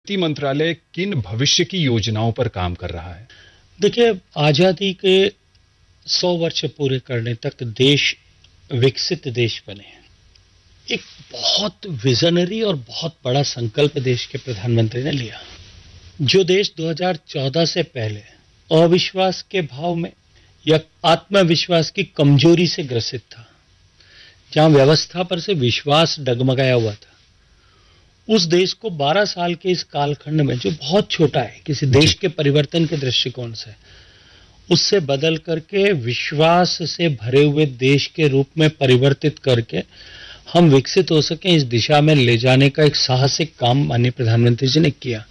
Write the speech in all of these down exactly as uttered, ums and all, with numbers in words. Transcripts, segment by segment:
वित्त मंत्रालय किन भविष्य की योजनाओं पर काम कर रहा है? देखिए, आजादी के सौ वर्ष पूरे करने तक देश विकसित देश बने। एक बहुत विजनरी और बहुत बड़ा संकल्प देश के प्रधानमंत्री ने लिया। जो देश दो हज़ार चौदह से पहले अविश्वास के भाव में या आत्मविश्वास की कमजोरी से ग्रसित था, जहां व्यवस्था पर से विश्वास डगमगाया हुआ था, उस देश को बारह साल के इस कालखंड में, जो बहुत छोटा है किसी देश के परिवर्तन के दृष्टिकोण से, उससे बदल करके विश्वास से भरे हुए देश के रूप में परिवर्तित करके हम विकसित हो सके, इस दिशा में ले जाने का एक साहसिक काम माननीय प्रधानमंत्री जी ने किया।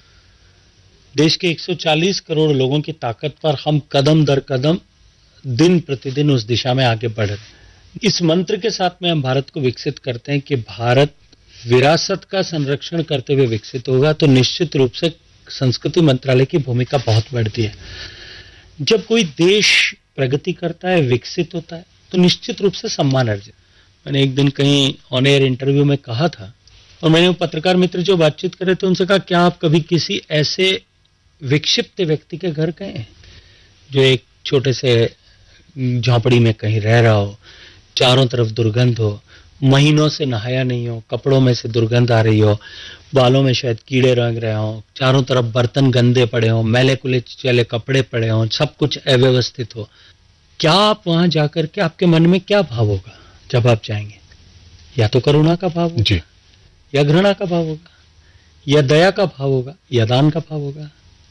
देश के एक सौ चालीस करोड़ लोगों की ताकत पर हम कदम दर कदम दिन प्रतिदिन उस दिशा में आगे बढ़ रहे हैं। इस मंत्र के साथ में हम भारत को विकसित करते हैं कि भारत विरासत का संरक्षण करते हुए विकसित होगा, तो निश्चित रूप से संस्कृति मंत्रालय की भूमिका बहुत बढ़ती है। जब कोई देश प्रगति करता है, विकसित होता है, तो निश्चित रूप से सम्मान अर्जित। मैंने एक दिन कहीं ऑन एयर इंटरव्यू में कहा था, और मैंने वो पत्रकार मित्र जो बातचीत कर रहे थे उनसे कहा, क्या आप कभी किसी ऐसे विक्षिप्त व्यक्ति के घर गए जो एक छोटे से झोंपड़ी में कहीं रह रहा हो, चारों तरफ दुर्गंध हो, महीनों से नहाया नहीं हो, कपड़ों में से दुर्गंध आ रही हो, बालों में शायद कीड़े रंग रहे हो, चारों तरफ बर्तन गंदे पड़े हो, मैले कुले चले कपड़े पड़े हो, सब कुछ अव्यवस्थित हो? क्या आप वहां जाकर के आपके मन में क्या भाव होगा जब आप जाएंगे? या तो करुणा का भाव होगा जी, या घृणा का भाव होगा, या दया का भाव होगा, या दान का भाव होगा।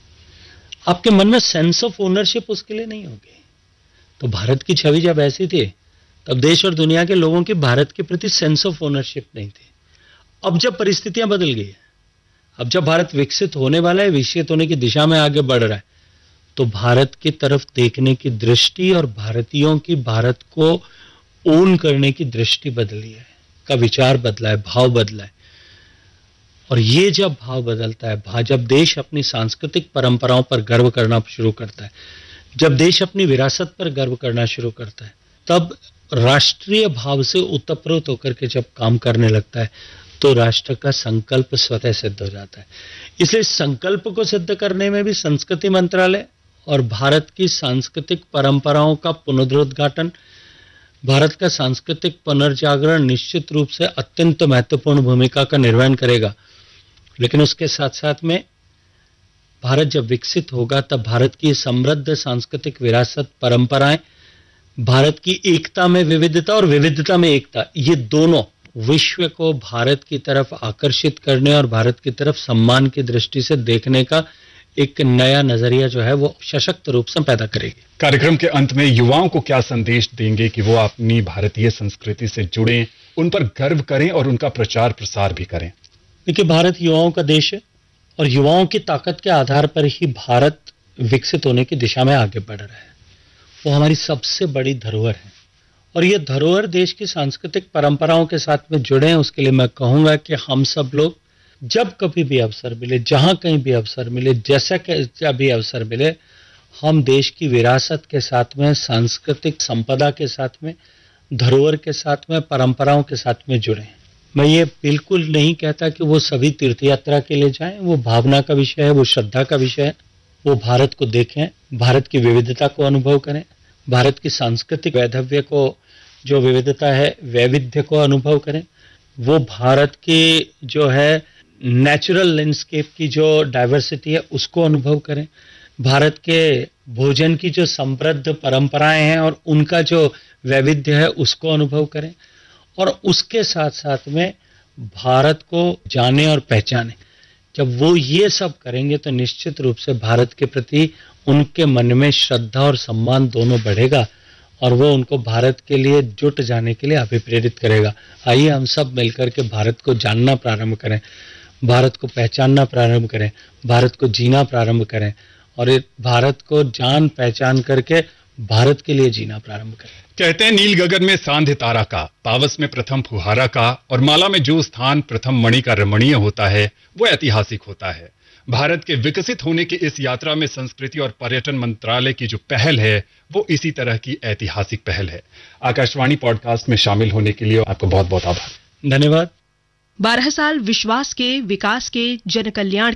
आपके मन में सेंस ऑफ ओनरशिप उसके लिए नहीं होगी। तो भारत की छवि जब ऐसी थी, तब देश और दुनिया के लोगों की भारत के प्रति सेंस ऑफ ओनरशिप नहीं थी। अब जब परिस्थितियां बदल गई है, अब जब भारत विकसित होने वाला है, विकसित होने की दिशा में आगे बढ़ रहा है, तो भारत की तरफ देखने की दृष्टि और भारतीयों की भारत को ओन करने की दृष्टि बदली है, का विचार बदला है, भाव बदला है। और ये जब भाव बदलता है, जब देश अपनी सांस्कृतिक परंपराओं पर गर्व करना शुरू करता है, जब देश अपनी विरासत पर गर्व करना शुरू करता है, तब राष्ट्रीय भाव से उत्प्रोत होकर के जब काम करने लगता है, तो राष्ट्र का संकल्प स्वतः सिद्ध हो जाता है। इसलिए संकल्प को सिद्ध करने में भी संस्कृति मंत्रालय और भारत की सांस्कृतिक परंपराओं का पुनरुद्घाटन, भारत का सांस्कृतिक पुनर्जागरण निश्चित रूप से अत्यंत महत्वपूर्ण भूमिका का निर्वहन करेगा। लेकिन उसके साथ साथ में भारत जब विकसित होगा, तब भारत की समृद्ध सांस्कृतिक विरासत, परंपराएं, भारत की एकता में विविधता और विविधता में एकता, ये दोनों विश्व को भारत की तरफ आकर्षित करने और भारत की तरफ सम्मान की दृष्टि से देखने का एक नया नजरिया जो है वो सशक्त रूप से पैदा करेगी। कार्यक्रम के अंत में युवाओं को क्या संदेश देंगे कि वो अपनी भारतीय संस्कृति से जुड़ें, उन पर गर्व करें और उनका प्रचार प्रसार भी करें? देखिए, भारत युवाओं का देश है और युवाओं की ताकत के आधार पर ही भारत विकसित होने की दिशा में आगे बढ़ रहा है। वो हमारी सबसे बड़ी धरोहर है और ये धरोहर देश की सांस्कृतिक परंपराओं के साथ में जुड़े हैं। उसके लिए मैं कहूंगा कि हम सब लोग जब कभी भी अवसर मिले, जहां कहीं भी अवसर मिले, जैसा कैसा भी अवसर मिले, हम देश की विरासत के साथ में, सांस्कृतिक संपदा के साथ में, धरोहर के साथ में, परंपराओं के साथ में जुड़े। मैं ये बिल्कुल नहीं कहता कि वो सभी तीर्थ यात्रा के लिए जाएं, वो भावना का विषय है, वो श्रद्धा का विषय है। वो भारत को देखें, भारत की विविधता को अनुभव करें, भारत की सांस्कृतिक वैधव्य को, जो विविधता है, वैविध्य को अनुभव करें। वो भारत की जो है नेचुरल लैंडस्केप की जो डाइवर्सिटी है उसको अनुभव करें, भारत के भोजन की जो समृद्ध परंपराएं हैं और उनका जो वैविध्य है उसको अनुभव करें, और उसके साथ साथ में भारत को जाने और पहचाने। जब वो ये सब करेंगे तो निश्चित रूप से भारत के प्रति उनके मन में श्रद्धा और सम्मान दोनों बढ़ेगा और वो उनको भारत के लिए जुट जाने के लिए अभिप्रेरित करेगा। आइए हम सब मिलकर के भारत को जानना प्रारंभ करें, भारत को पहचानना प्रारंभ करें, भारत को जीना प्रारंभ करें और भारत को जान पहचान करके भारत के लिए जीना प्रारंभ करें। कहते हैं नील गगन में सांध्य तारा का, पावस में प्रथम फुहारा का और माला में जो स्थान प्रथम मणि का रमणीय होता है वो ऐतिहासिक होता है। भारत के विकसित होने की इस यात्रा में संस्कृति और पर्यटन मंत्रालय की जो पहल है वो इसी तरह की ऐतिहासिक पहल है। आकाशवाणी पॉडकास्ट में शामिल होने के लिए आपको बहुत बहुत आभार। धन्यवाद। बारह साल विश्वास के, विकास के, जन कल्याण